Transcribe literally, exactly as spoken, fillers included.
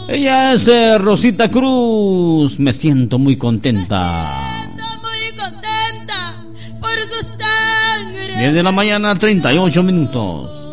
Ella es eh, Rosita Cruz. Me siento muy contenta. Muy contenta por su sangre. diez de la mañana, treinta y ocho minutos.